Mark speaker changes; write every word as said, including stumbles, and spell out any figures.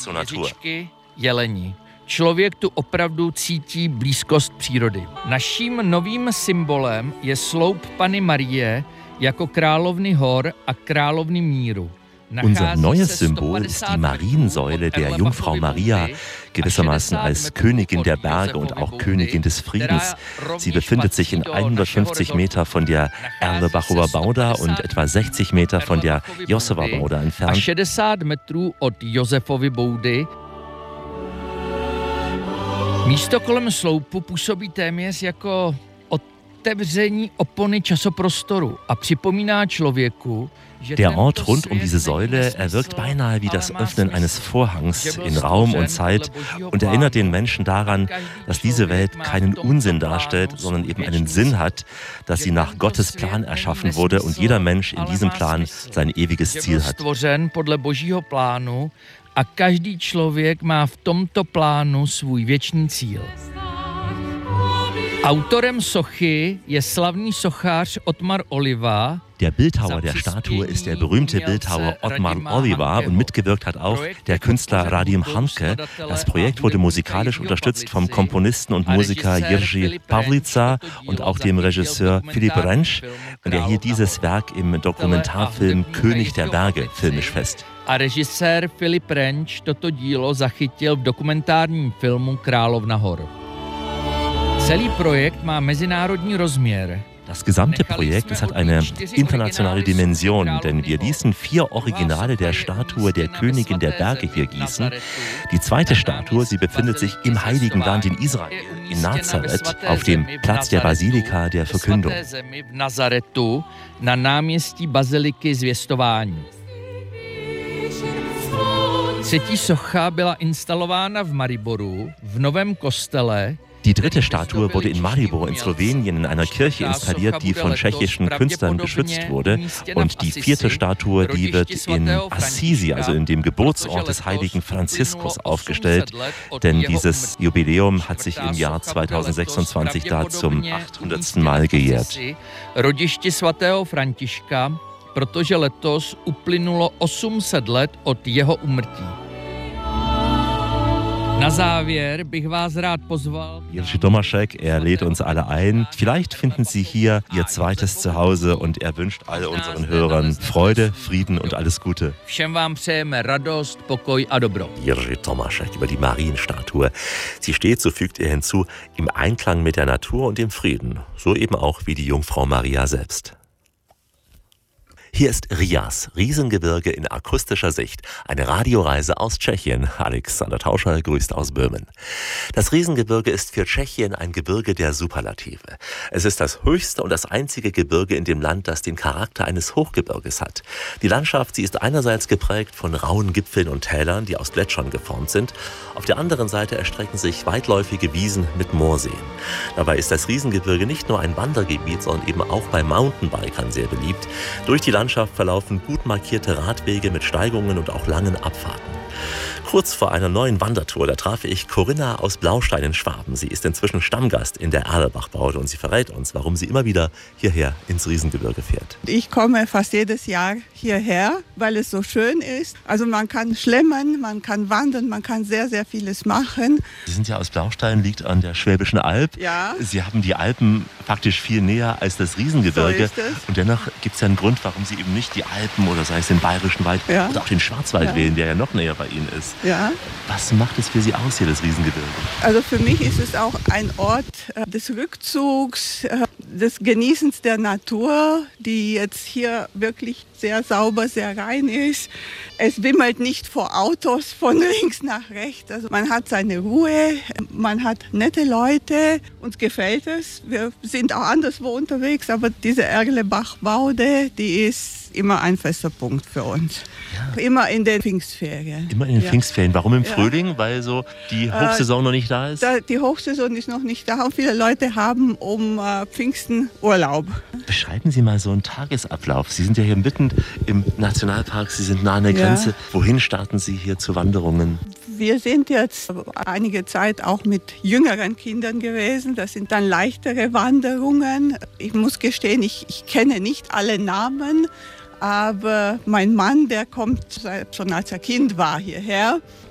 Speaker 1: zur Natur.
Speaker 2: Jeleni. Člověk tu opravdu cítí blízkost přírody. Naším novým symbolem je sloup Panny Marie jako královny hor a královny míru.
Speaker 1: Unser neues Symbol ist die Mariensäule der Jungfrau Maria, gewissermaßen als Königin der Berge und auch Königin des Friedens. Sie befindet sich in hundertfünfzig Meter von der Erlebachova Bauda und etwa sechzig Meter von der Josefova Bauda entfernt.
Speaker 2: šedesát metrů od Josefovy Boudy. Místo kolem sloupu působí téměř jako otevření opony časoprostoru a připomíná člověku,
Speaker 1: Der Ort rund um diese Säule erwirkt beinahe wie das Öffnen eines Vorhangs in Raum und Zeit und erinnert den Menschen daran, dass diese Welt keinen Unsinn darstellt, sondern eben einen Sinn hat, dass sie nach Gottes Plan erschaffen wurde und jeder Mensch in diesem Plan sein ewiges Ziel hat.
Speaker 2: A každý člověk má v tomto plánu svůj věčný cíl. Autorem sochy je slavný sochař Ottmar Oliva.
Speaker 1: Der Bildhauer der Statue ist der berühmte Bildhauer Ottmar Oliva und mitgewirkt hat auch der Künstler Radim Hanke. Das Projekt wurde musikalisch unterstützt vom Komponisten und Musiker Jiří Pavlica und auch dem Regisseur Filip Rensch. Und er hielt dieses Werk im Dokumentarfilm König der Berge filmisch fest.
Speaker 2: A režisér Filip Rensch toto dílo zachytil v dokumentárním filmu Královna hor. Celý projekt má mezinárodní rozměr.
Speaker 1: Das gesamte Projekt, es hat eine internationale Dimension, denn wir ließen vier Originale der Statue der Königin der Berge hier gießen. Die zweite Statue, sie befindet sich im Heiligen Land in Israel, in Nazareth, auf dem Platz der Basilika der Verkündung.
Speaker 2: Na náměstí Baziliky zvěstování. Třetí socha byla instalována v Mariboru, v novém kostele.
Speaker 1: Die dritte Statue wurde in Maribor in Slowenien in einer Kirche installiert, die von tschechischen Künstlern geschützt wurde. Und die vierte Statue, die wird in Assisi, also in dem Geburtsort des heiligen Franziskus, aufgestellt. Denn dieses Jubiläum hat sich im Jahr zweitausendsechsundzwanzig da zum achthundertsten Mal gejährt.
Speaker 2: Rodiště svatého Františka, protože letos uplynulo osm set let od jeho úmrtí. Na závěr bych vás rád pozval.
Speaker 1: Jiří Tomášek, er lädt uns alle ein. Vielleicht finden Sie hier Ihr zweites Zuhause und er wünscht all unseren Hörern Freude, Frieden und alles Gute.
Speaker 2: Všem vám přejeme radost, pokoj a dobro.
Speaker 1: Jiří Tomášek über die Marienstatue. Sie steht, so fügt er hinzu, im Einklang mit der Natur und dem Frieden. So eben auch wie die Jungfrau Maria selbst. Hier ist Rias, Riesengebirge in akustischer Sicht. Eine Radioreise aus Tschechien. Alexander Tauscher grüßt aus Böhmen. Das Riesengebirge ist für Tschechien ein Gebirge der Superlative. Es ist das höchste und das einzige Gebirge in dem Land, das den Charakter eines Hochgebirges hat. Die Landschaft, sie ist einerseits geprägt von rauen Gipfeln und Tälern, die aus Gletschern geformt sind. Auf der anderen Seite erstrecken sich weitläufige Wiesen mit Moorseen. Dabei ist das Riesengebirge nicht nur ein Wandergebiet, sondern eben auch bei Mountainbikern sehr beliebt. Durch die Landschaft verlaufen gut markierte Radwege mit Steigungen und auch langen Abfahrten. Kurz vor einer neuen Wandertour, da traf ich Corinna aus Blaustein in Schwaben. Sie ist inzwischen Stammgast in der Erlebach-Baude und sie verrät uns, warum sie immer wieder hierher ins Riesengebirge fährt.
Speaker 3: Ich komme fast jedes Jahr hierher, weil es so schön ist. Also man kann schlemmern, man kann wandern, man kann sehr, sehr vieles machen.
Speaker 1: Sie sind ja aus Blaustein, liegt an der Schwäbischen Alb.
Speaker 3: Ja.
Speaker 1: Sie haben die Alpen faktisch viel näher als das Riesengebirge.
Speaker 3: So ist es.
Speaker 1: Und dennoch gibt es ja einen Grund, warum Sie eben nicht die Alpen oder sei es den Bayerischen Wald
Speaker 3: ja.
Speaker 1: oder auch den Schwarzwald
Speaker 3: ja.
Speaker 1: wählen, der ja noch näher bei Ihnen ist.
Speaker 3: Ja.
Speaker 1: Was macht es für Sie aus hier, das Riesengebirge?
Speaker 3: Also für mich ist es auch ein Ort äh, des Rückzugs, äh, des Genießens der Natur, die jetzt hier wirklich sehr sauber, sehr rein ist. Es wimmelt nicht vor Autos von links nach rechts. Also man hat seine Ruhe, man hat nette Leute, uns gefällt es. Wir sind auch anderswo unterwegs, aber diese Erlebach-Baude, die ist immer ein fester Punkt für uns. Ja. Immer in den Pfingstferien.
Speaker 1: Immer in den
Speaker 3: ja.
Speaker 1: Pfingstferien. Warum im
Speaker 3: ja.
Speaker 1: Frühling? Weil so die Hochsaison äh, noch nicht da ist?
Speaker 3: Da, die Hochsaison ist noch nicht da und viele Leute haben um äh, Pfingsten Urlaub.
Speaker 1: Beschreiben Sie mal so einen Tagesablauf. Sie sind ja hier mitten im Nationalpark, Sie sind nah an der
Speaker 3: ja.
Speaker 1: Grenze. Wohin starten Sie hier zu Wanderungen?
Speaker 3: Wir sind jetzt einige Zeit auch mit jüngeren Kindern gewesen. Das sind dann leichtere Wanderungen. Ich muss gestehen, ich, ich kenne nicht alle Namen. Aber mein Mann, der kommt schon als er Kind war hierher.